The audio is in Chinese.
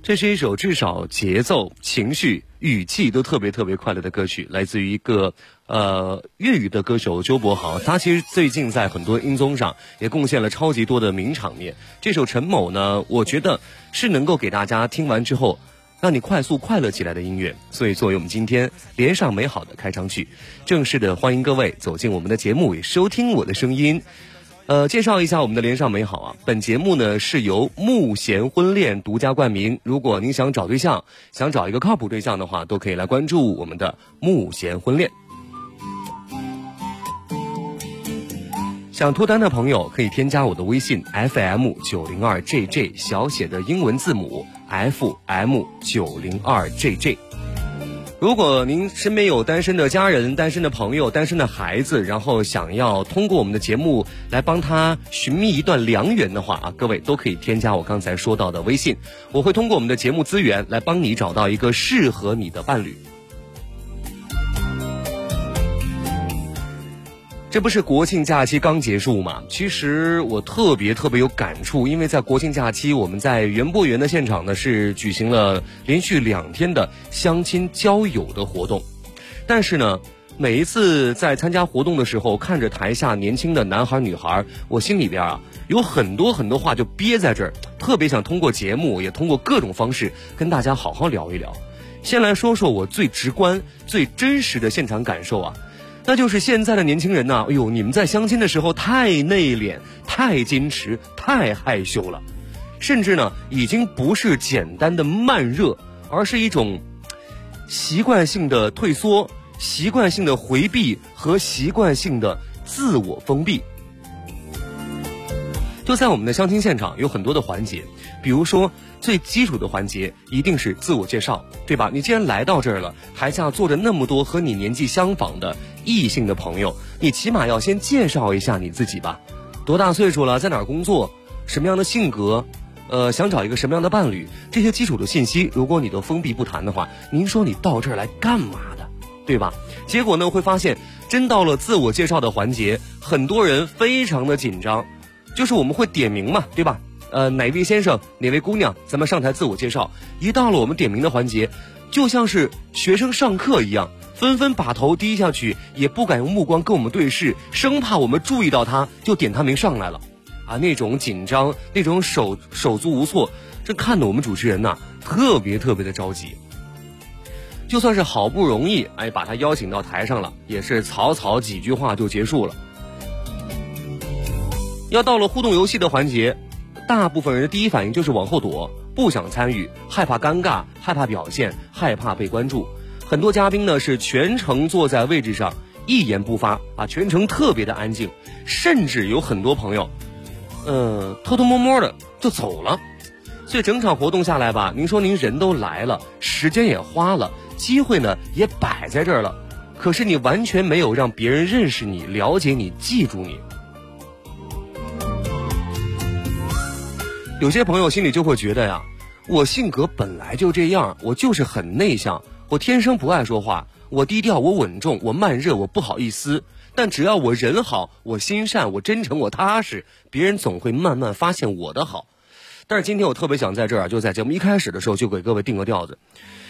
这是一首至少节奏、情绪、语气都特别快乐的歌曲，来自于一个粤语的歌手周柏豪。他其实最近在很多音综上也贡献了超级多的名场面。这首陈某呢，我觉得是能够给大家听完之后让你快速快乐起来的音乐，所以作为我们今天连上美好的开场曲，正式的欢迎各位走进我们的节目，也收听我的声音。介绍一下我们的连上美好啊，本节目呢是由慕贤婚恋独家冠名。如果您想找对象，想找一个靠谱对象的话，都可以来关注我们的慕贤婚恋。想脱单的朋友可以添加我的微信 FM902JJ 小写的英文字母 FM902JJ。如果您身边有单身的家人、单身的朋友、单身的孩子，然后想要通过我们的节目来帮他寻觅一段良缘的话啊，各位都可以添加我刚才说到的微信，我会通过我们的节目资源来帮你找到一个适合你的伴侣。这不是国庆假期刚结束吗？其实我特别有感触，因为在国庆假期我们在园博园的现场呢是举行了连续2天的相亲交友的活动。但是呢，每一次在参加活动的时候，看着台下年轻的男孩女孩，我心里边有很多话就憋在这儿，特别想通过节目，也通过各种方式跟大家好好聊一聊。先来说说我最直观、最真实的现场感受啊。那就是现在的年轻人呐，哎呦，你们在相亲的时候太内敛、太矜持、太害羞了，甚至呢，已经不是简单的慢热，而是一种习惯性的退缩、习惯性的回避和习惯性的自我封闭。就在我们的相亲现场有很多的环节，比如说最基础的环节一定是自我介绍，对吧？你既然来到这儿了，台下坐着那么多和你年纪相仿的异性的朋友，你起码要先介绍一下你自己吧。多大岁数了，在哪儿工作，什么样的性格，想找一个什么样的伴侣，这些基础的信息如果你都封闭不谈的话，您说你到这儿来干嘛的，对吧？结果呢，会发现真到了自我介绍的环节，很多人非常的紧张，就是我们会点名嘛，对吧？哪位先生，哪位姑娘，咱们上台自我介绍。一到了我们点名的环节，就像是学生上课一样，纷纷把头低下去，也不敢用目光跟我们对视，生怕我们注意到他，就点他名上来了。啊，那种紧张，那种手足无措，这看得我们主持人特别的着急。就算是好不容易把他邀请到台上了，也是草几句话就结束了。要到了互动游戏的环节，大部分人的第一反应就是往后躲，不想参与，害怕尴尬，害怕表现，害怕被关注。很多嘉宾呢是全程坐在位置上一言不发全程特别的安静，甚至有很多朋友偷偷摸摸的就走了。所以整场活动下来吧，您说您人都来了，时间也花了，机会呢也摆在这儿了，可是你完全没有让别人认识你、了解你、记住你。有些朋友心里就会觉得我性格本来就这样，我就是很内向，我天生不爱说话，我低调，我稳重，我慢热，我不好意思。但只要我人好，我心善，我真诚，我踏实，别人总会慢慢发现我的好。但是今天我特别想在这儿就在节目一开始的时候就给各位定个调子。